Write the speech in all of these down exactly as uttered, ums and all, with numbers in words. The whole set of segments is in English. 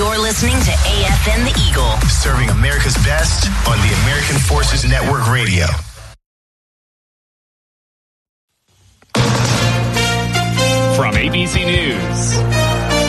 You're listening to A F N The Eagle, serving America's best on the American Forces Network Radio. From A B C News.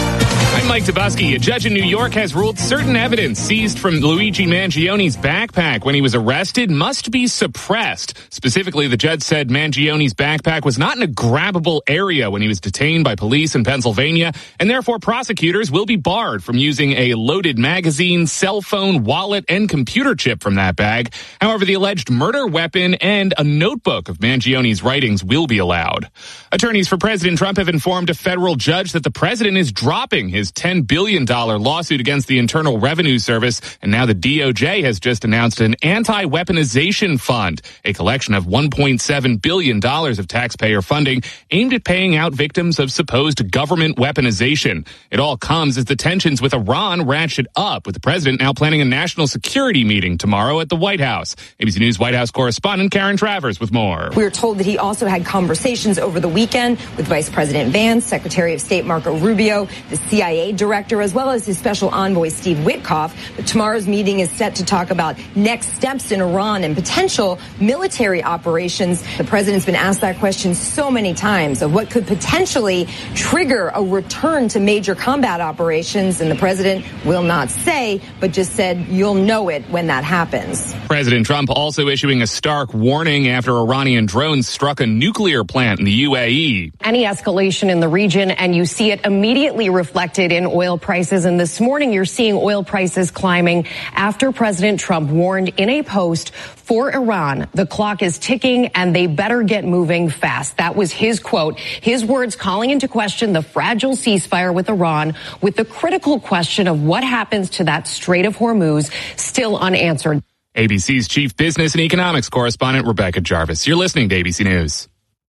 I'm Mike Dubusky. A judge in New York has ruled certain evidence seized from Luigi Mangione's backpack when he was arrested must be suppressed. Specifically, the judge said Mangione's backpack was not in a grabbable area when he was detained by police in Pennsylvania, and therefore prosecutors will be barred from using a loaded magazine, cell phone, wallet, and computer chip from that bag. However, the alleged murder weapon and a notebook of Mangione's writings will be allowed. Attorneys for President Trump have informed a federal judge that the president is dropping his ten billion dollars lawsuit against the Internal Revenue Service, and now the D O J has just announced an anti-weaponization fund, a collection of one point seven billion dollars of taxpayer funding aimed at paying out victims of supposed government weaponization. It all comes as the tensions with Iran ratchet up, with the president now planning a national security meeting tomorrow at the White House. A B C News White House correspondent Karen Travers with more. We were told that he also had conversations over the weekend with Vice President Vance, Secretary of State Marco Rubio, the C I A director, as well as his special envoy, Steve Witkoff. But tomorrow's meeting is set to talk about next steps in Iran and potential military operations. The president's been asked that question so many times of what could potentially trigger a return to major combat operations. And the president will not say, but just said you'll know it when that happens. President Trump also issuing a stark warning after Iranian drones struck a nuclear plant in the U A E. Any escalation in the region, and you see it immediately reflected in oil prices. And this morning, you're seeing oil prices climbing after President Trump warned in a post for Iran, the clock is ticking and they better get moving fast. That was his quote, his words calling into question the fragile ceasefire with Iran, with the critical question of what happens to that Strait of Hormuz still unanswered. A B C's chief business and economics correspondent Rebecca Jarvis. You're listening to A B C News.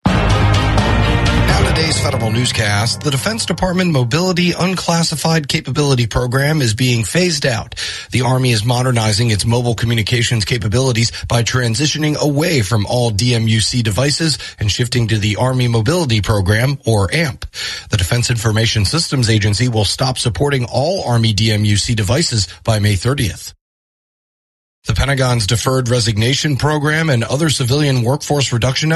Today's federal newscast, the Defense Department Mobility Unclassified Capability Program is being phased out. The Army is modernizing its mobile communications capabilities by transitioning away from all D M U C devices and shifting to the Army Mobility Program, or A M P. The Defense Information Systems Agency will stop supporting all Army D M U C devices by May thirtieth. The Pentagon's Deferred Resignation Program and other civilian workforce reduction efforts